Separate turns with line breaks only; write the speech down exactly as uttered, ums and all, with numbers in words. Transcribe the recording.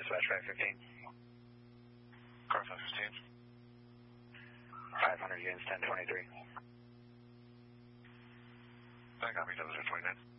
dispatch five fifteen.
Car five fifteen.
five hundred units, ten twenty-three.
I got me, double zero twenty-nine.